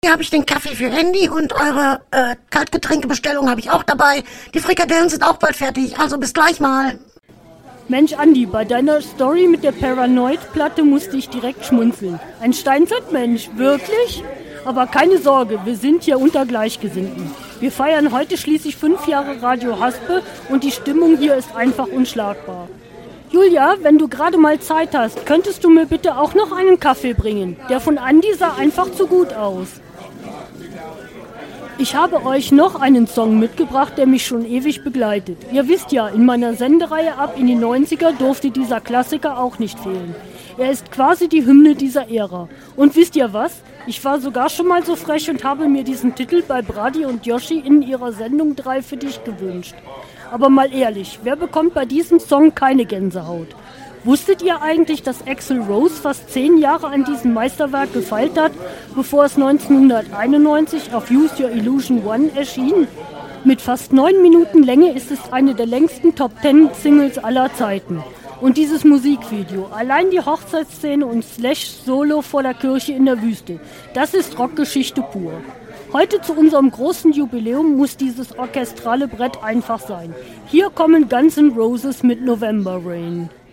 Hier habe ich den Kaffee für Handy und eure Kaltgetränkebestellung habe ich auch dabei. Die Frikadellen sind auch bald fertig, also bis gleich mal. Mensch, Andi, bei deiner Story mit der Paranoid-Platte musste ich direkt schmunzeln. Ein Steinzeitmensch, wirklich? Aber keine Sorge, wir sind hier unter Gleichgesinnten. Wir feiern heute schließlich 5 Jahre Radio Haspe und die Stimmung hier ist einfach unschlagbar. Julia, wenn du gerade mal Zeit hast, könntest du mir bitte auch noch einen Kaffee bringen? Der von Andi sah einfach zu gut aus. Ich habe euch noch einen Song mitgebracht, der mich schon ewig begleitet. Ihr wisst ja, in meiner Sendereihe ab in die 90er durfte dieser Klassiker auch nicht fehlen. Er ist quasi die Hymne dieser Ära. Und wisst ihr was? Ich war sogar schon mal so frech und habe mir diesen Titel bei Brady und Yoshi in ihrer Sendung 3 für dich gewünscht. Aber mal ehrlich, wer bekommt bei diesem Song keine Gänsehaut? Wusstet ihr eigentlich, dass Axl Rose fast 10 Jahre an diesem Meisterwerk gefeilt hat, bevor es 1991 auf Use Your Illusion 1 erschien? Mit fast 9 Minuten Länge ist es eine der längsten Top-10-Singles aller Zeiten. Und dieses Musikvideo, allein die Hochzeitsszene und Slash-Solo vor der Kirche in der Wüste, das ist Rockgeschichte pur. Heute zu unserem großen Jubiläum muss dieses orchestrale Brett einfach sein. Hier kommen Guns N' Roses mit November Rain.